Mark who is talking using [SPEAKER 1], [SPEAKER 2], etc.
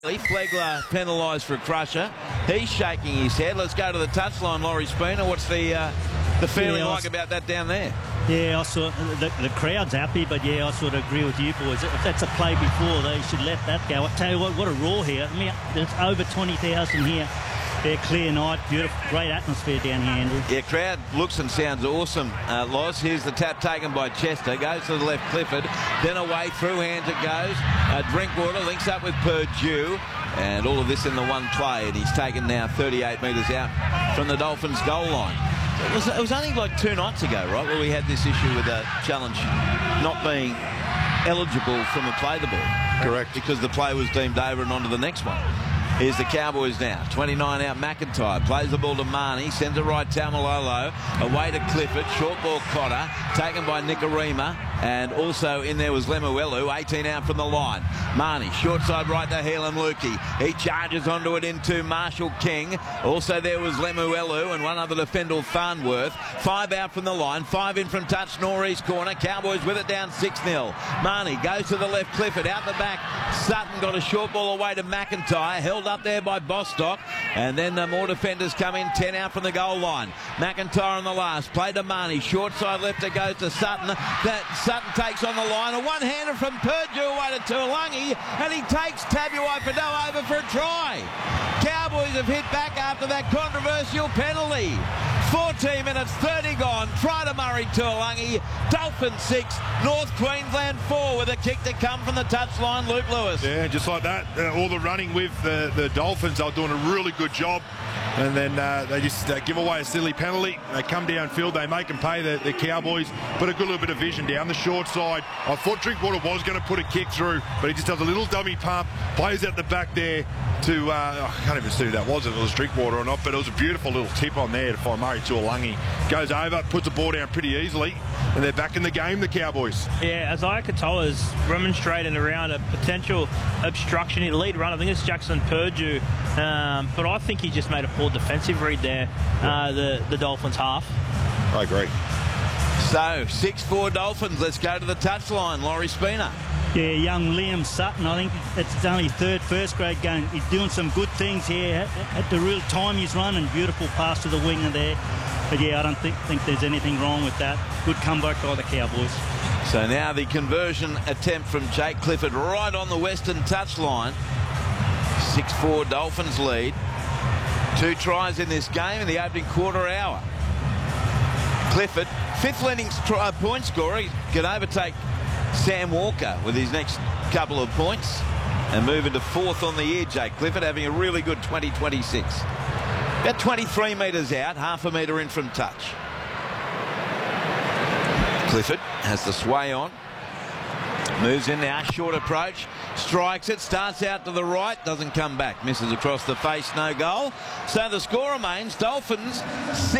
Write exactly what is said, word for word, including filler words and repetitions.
[SPEAKER 1] Flegler penalised for a crusher. He's shaking his head. Let's go to the touchline, Laurie Spooner. What's the uh, the feeling yeah, like about that down there?
[SPEAKER 2] Yeah, I saw the, the crowd's happy, but yeah, I sort of agree with you boys. If that's a play before, they should let that go. I tell you what, what a roar here. I mean, there's over twenty thousand here. Yeah, clear night, beautiful, great atmosphere down here, Andrew.
[SPEAKER 1] Yeah, crowd looks and sounds awesome, uh, Loz. Here's the tap taken by Chester. Goes to the left, Clifford. Then away, through hands it goes. Uh, Drinkwater links up with Purdue. And all of this in the one play. And he's taken now thirty-eight metres out from the Dolphins' goal line. It was, it was only like two nights ago, right, where we had this issue with a challenge not being eligible from a play the ball.
[SPEAKER 3] Correct. Because
[SPEAKER 1] the play was deemed over and on to the next one. Here's the Cowboys now. twenty-nine out McIntyre. Plays the ball to Marnie. Sends it right Tamalolo. Away to Clifford. Short ball Cotter. Taken by Nicarima. And also in there was Lemuelu. eighteen out from the line. Marnie. Short side right to Helam Lukey. He charges onto it into Marshall King. Also there was Lemuelu and one other defender, Farnworth. Five out from the line. Five in from touch. Norris corner. Cowboys with it down six nil. Marnie goes to the left. Clifford out the back. Sutton got a short ball away to McIntyre. Held up there by Bostock, and then uh, more defenders come in. Ten out from the goal line. McIntyre on the last, play to Marnie, short side left, it goes to Sutton. That Sutton takes on the line, a one-hander from Purdue away to Tuolungi, and he takes Tabuai-Fidow over for a try. Cowboys have hit back after that controversial penalty. fourteen minutes, thirty gone. Try to Murray Tuolungi. Dolphins six, North Queensland four, with a kick to come from the touchline, Luke Lewis.
[SPEAKER 3] Yeah, just like that. Uh, all the running with the, the Dolphins, they're doing a really good job. And then uh, they just uh, give away a silly penalty. They come downfield, they make them pay the, the Cowboys. Put a good little bit of vision down the short side. I thought Drinkwater was going to put a kick through, but he just does a little dummy pump, plays out the back there to, uh, I can't even see who that was, if it was Drinkwater or not, but it was a beautiful little tip on there to find Murray Tuolungi. Goes over, puts the ball down pretty easily, and they're back in the game, the Cowboys.
[SPEAKER 4] Yeah, Isaiah Katoa's remonstrating around a potential obstruction in lead run. I think it's Jackson Purdue, um, but I think he just made a poor defensive read there, uh, the, the Dolphins half.
[SPEAKER 3] I agree.
[SPEAKER 1] So, six four Dolphins. Let's go to the touchline, Laurie Spooner.
[SPEAKER 2] Yeah, young Liam Sutton, I think it's only third, first grade game. He's doing some good things here. At, at the real time he's running, beautiful pass to the winger there. But yeah, I don't think, think there's anything wrong with that. Good comeback by the Cowboys.
[SPEAKER 1] So now the conversion attempt from Jake Clifford right on the western touchline. six four Dolphins lead. Two tries in this game in the opening quarter hour. Clifford, fifth leading try, point scorer. He can overtake Sam Walker with his next couple of points and move into fourth on the year. Jake Clifford having a really good twenty twenty-six. About twenty-three metres out, half a metre in from touch. Clifford has the sway on. Moves in now, short approach, strikes it, starts out to the right, doesn't come back, misses across the face, no goal. So the score remains Dolphins six.